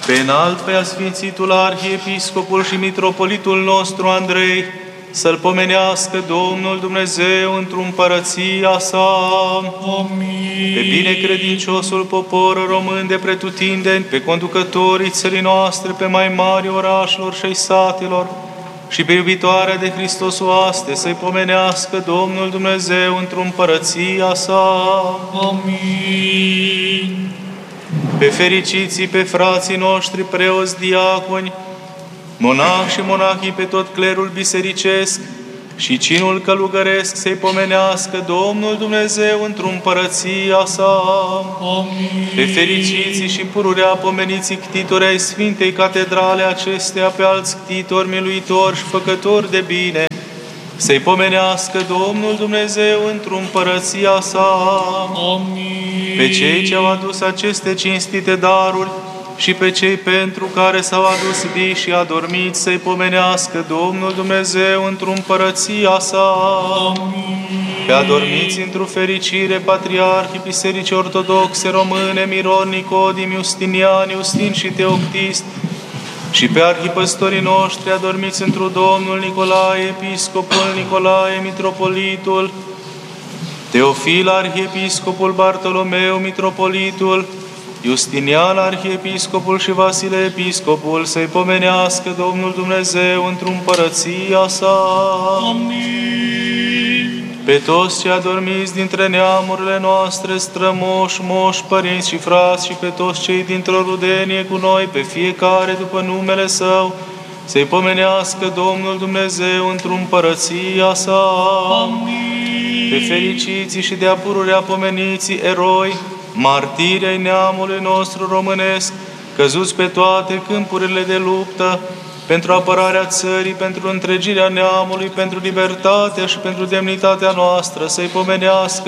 Pe înalt preasfințitul Arhiepiscopul și Mitropolitul nostru Andrei, să-l pomenească Domnul Dumnezeu într-o împărăția sa. Amin. Pe binecredinciosul popor român de pretutindeni, pe conducătorii țării noastre, pe mai mari orașelor și ai satelor, și pe iubitoarea de Hristos oaste, să-i pomenească Domnul Dumnezeu într-o împărăția sa. Amin. Pe fericiții, pe frații noștri preoți, diaconi, monahi și monahii, pe tot clerul bisericesc și cinul călugăresc, să-i pomenească Domnul Dumnezeu într-o împărăția sa. Amin. Pe fericiții și pururea pomeniții ctitori ai Sfintei Catedrale acestea, pe alți ctitori, miluitori și făcători de bine, să-i pomenească Domnul Dumnezeu într-o împărăția sa. Amin. Pe cei ce au adus aceste cinstite daruri și pe cei pentru care s-au adus vii și adormiți, să-i pomenească Domnul Dumnezeu într-o împărăția sa. Amin. Pe adormiți într-o fericire, Patriarhii Bisericii Ortodoxe Române, Miron, Nicodim, Justinian, Iustin și Teoctist, și pe arhipăstorii noștri adormiți într-o Domnul Nicolae, Episcopul Nicolae, Mitropolitul, Teofil, Arhiepiscopul Bartolomeu, Mitropolitul, Justinian, Arhiepiscopul și Vasile, Episcopul, să-i pomenească Domnul Dumnezeu într-o împărăția sa. Amin. Pe toți cei adormiți dintre neamurile noastre, strămoși, moși, părinți și frați, și pe toți cei dintr-o rudenie cu noi, pe fiecare după numele Său, să-i pomenească Domnul Dumnezeu într-o împărăția sa. Amin. Pe fericiții și de-a pururea pomeniții eroi, martiri ai neamului nostru românesc, căzuți pe toate câmpurile de luptă, pentru apărarea țării, pentru întregirea neamului, pentru libertatea și pentru demnitatea noastră, să-i pomenească